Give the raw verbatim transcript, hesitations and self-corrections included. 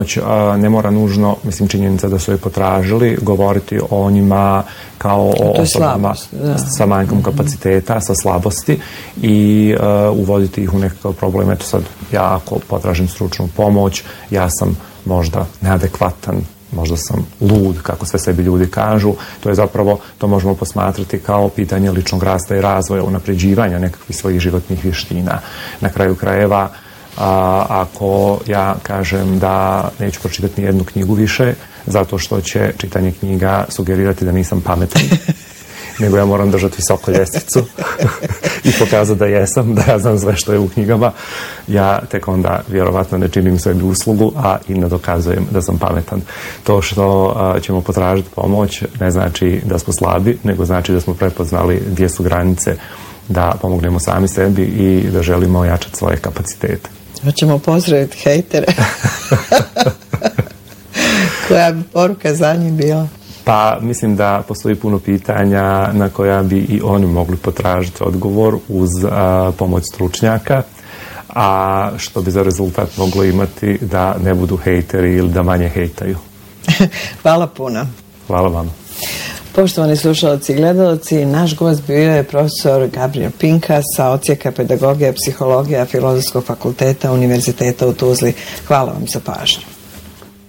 ne mora nužno, mislim, činjenica da su je potražili, govoriti o njima kao o osobama sa manjkom kapaciteta, sa slabosti i uh, uvoditi ih u nekakav problem. Eto sad, ja ako potražim stručnu pomoć, ja sam možda neadekvatan, možda sam lud, kako sve sebi ljudi kažu. To je zapravo, to možemo posmatrati kao pitanje ličnog rasta i razvoja, unapređivanja nekakvih svojih životnih vještina. Na kraju krajeva, a, ako ja kažem da neću pročitati ni jednu knjigu više, zato što će čitanje knjiga sugerirati da nisam pametan, nego ja moram držati visoko ljestvicu i pokazati da jesam, da ja znam sve što je u knjigama, ja tek onda vjerovatno ne činim sebi uslugu, a i ne dokazujem da sam pametan. To što a, ćemo potražiti pomoć ne znači da smo slabi, nego znači da smo prepoznali gdje su granice, da pomognemo sami sebi i da želimo ojačati svoje kapacitete. Hoćemo pozdraviti hejtere. Koja bi poruka za njih bila? Pa mislim da postoji puno pitanja na koja bi i oni mogli potražiti odgovor uz a, pomoć stručnjaka, a što bi za rezultat moglo imati da ne budu hejteri ili da manje hejtaju. Hvala puno. Hvala vama. Poštovani slušalci i gledalci, naš gost bio je profesor Gabriel Pinkas sa odsjeka pedagogija i psihologija Filozofskog fakulteta Univerziteta u Tuzli. Hvala vam za pažnju.